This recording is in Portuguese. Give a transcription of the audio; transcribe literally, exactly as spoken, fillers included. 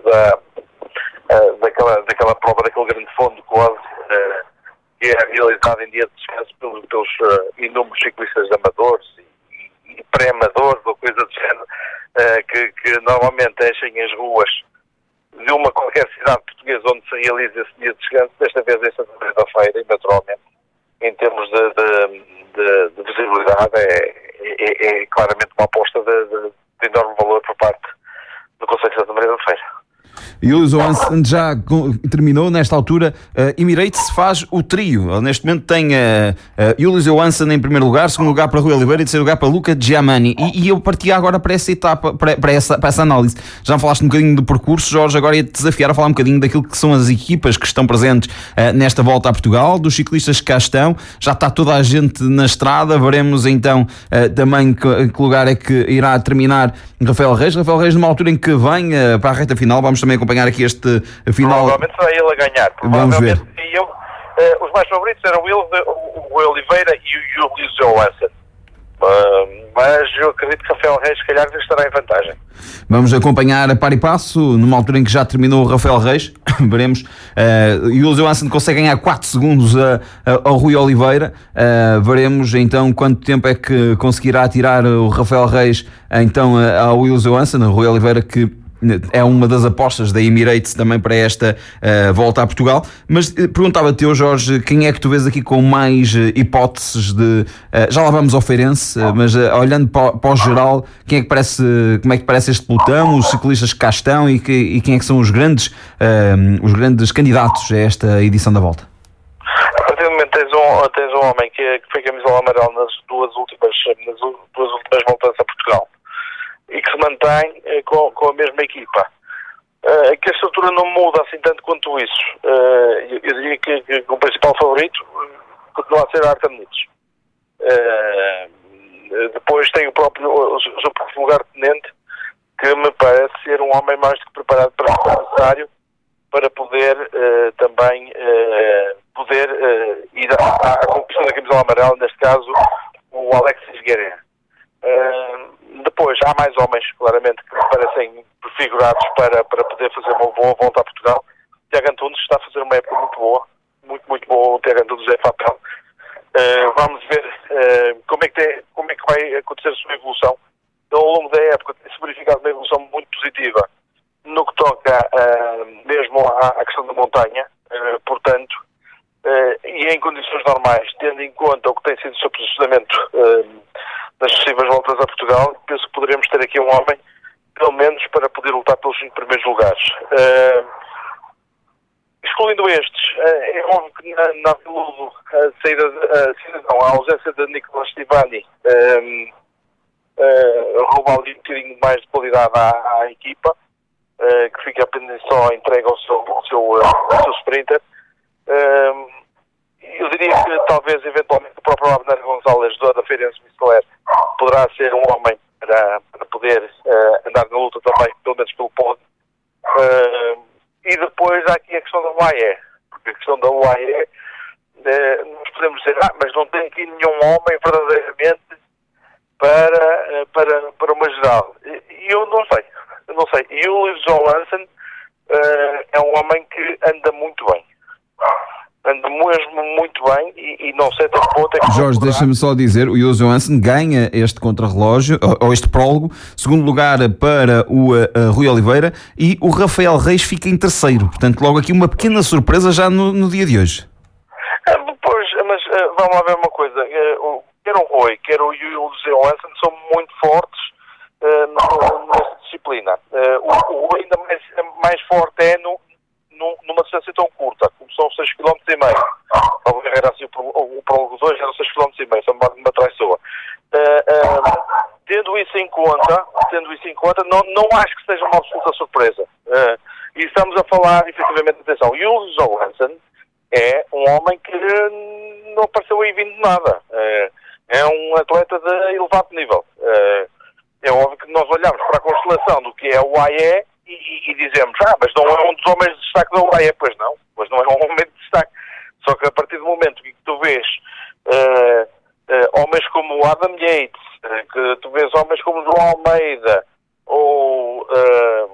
da, uh, daquela, daquela prova, daquele grande fundo quase, uh, que é realizado em dia de descanso pelos, pelos uh, inúmeros ciclistas amadores e, e pré-amadores ou coisa do género, uh, que, que normalmente enchem as ruas de uma qualquer cidade portuguesa onde se realiza esse dia de descanso. Desta vez em Santa Maria da Feira, e naturalmente, em termos de, de, de, de visibilidade, é, é, é claramente uma aposta de, de, de enorme valor por parte do Conselho de Santa Maria da Feira. Julius Johansson já terminou nesta altura. uh, Emirates faz o trio. Neste momento tem uh, uh, Julius Johansson em primeiro lugar, segundo lugar para Rui Oliveira e terceiro lugar para Luca Giamani. E, e eu partia agora para essa etapa, para, para, essa, para essa análise. Já falaste um bocadinho do percurso, Jorge, agora ia-te desafiar a falar um bocadinho daquilo que são as equipas que estão presentes uh, nesta volta a Portugal, dos ciclistas que cá estão. Já está toda a gente na estrada. Veremos então uh, também que, que lugar é que irá terminar Rafael Reis. Rafael Reis numa altura em que vem uh, para a reta final. Vamos também acompanhar aqui este final. Provavelmente será ele a ganhar. Vamos ver. Eu, uh, os mais favoritos eram o, o, o Oliveira e o Julius Johansson. Uh, mas eu acredito que Rafael Reis, se calhar, estará em vantagem. Vamos acompanhar a par e passo, numa altura em que já terminou o Rafael Reis. Veremos. Uh, Julius Johansson consegue ganhar quatro segundos a, a, ao Rui Oliveira. Uh, veremos então quanto tempo é que conseguirá tirar o Rafael Reis então ao Julius Johansson. O Rui Oliveira, que é uma das apostas da Emirates também para esta uh, volta a Portugal. Mas uh, perguntava-te eu, Jorge, quem é que tu vês aqui com mais uh, hipóteses de... Uh, já lá vamos ao Feirense, uh, mas uh, olhando para, para o geral, quem é que parece, como é que parece este pelotão, os ciclistas que cá estão e, que, e quem é que são os grandes, uh, os grandes candidatos a esta edição da volta? A partir do momento tens um, tens um homem que, que foi camisola amarela nas duas últimas, nas duas últimas voltas a Portugal e que se mantém eh, com, com a mesma equipa. Uh, que a estrutura não muda assim tanto quanto isso. Uh, eu, eu diria que, que o principal favorito continua a ser Artem Nitz. Uh, depois tem o próprio, o, o seu próprio lugar-tenente, que me parece ser um homem mais do que preparado para o que é necessário para poder uh, também uh, poder uh, ir à, à conquista da camisola amarela, neste caso o Alexis Guerreiro. Uh, depois há mais homens, claramente, que me parecem prefigurados para, para poder fazer uma boa volta a Portugal. O Tiago Antunes está a fazer uma época muito boa, muito, muito boa. O Tiago Antunes é papel. Uh, vamos ver uh, como, é que tem, como é que vai acontecer a sua evolução. Então, ao longo da época tem-se verificado uma evolução muito positiva no que toca uh, mesmo à, à questão da montanha. Uh, portanto, uh, e em condições normais, tendo em conta o que tem sido o seu posicionamento uh, nas sucessivas voltas a Portugal, penso que poderemos ter aqui um homem, pelo menos, para poder lutar pelos cinco primeiros lugares. Uh, excluindo estes, uh, é óbvio que na, na Veludo a saída, a, não, a ausência de Nicolas Stivani um, uh, rouba ali um bocadinho mais de qualidade à, à equipa, uh, que fica apenas só entregue ao seu, ao seu, uh, ao seu sprinter. Uh, eu diria que talvez, eventualmente, o próprio Abner Gonzalez, da Feirense Micheler, poderá ser um homem para, para poder uh, andar na luta também, pelo menos pelo pódio. Uh, e depois há aqui a questão da U A E. Porque a questão da U A E, uh, nós podemos dizer, ah, mas não tem aqui nenhum homem verdadeiramente para, uh, para, para uma geral. E eu não sei. Eu não sei. E o Julius Johansson uh, é um homem que anda muito bem. Anda mesmo muito bem e, e não sei até que ponto é que... Jorge, deixa-me só dizer, o Julius Johansson ganha este contrarrelógio, ou este prólogo, segundo lugar para o uh, Rui Oliveira, e o Rafael Reis fica em terceiro. Portanto, logo aqui uma pequena surpresa já no, no dia de hoje. Ah, pois, mas uh, vamos lá ver uma coisa. Uh, quer o Rui, quer o Julius Johansson são muito fortes uh, nessa disciplina. Uh, o, o ainda mais, mais forte é no numa distância tão curta, como são seis vírgula cinco quilómetros. Ao ver era assim, o prólogo dois era seis vírgula cinco quilómetros, são uma traiçoa. Uh, uh, tendo isso em conta, tendo isso em conta, não, não acho que seja uma absoluta surpresa. Uh, e estamos a falar, efetivamente, atenção, o Julius Johansson é um homem que não apareceu aí vindo de nada. Uh, é um atleta de elevado nível. Uh, é óbvio que nós olhamos para a constelação do que é o A E E, e dizemos, ah, mas não é um dos homens de destaque da U A E, pois não, pois não é um homem de destaque. Só que a partir do momento que tu vês uh, uh, homens como o Adam Yates, uh, que tu vês homens como o João Almeida, ou uh,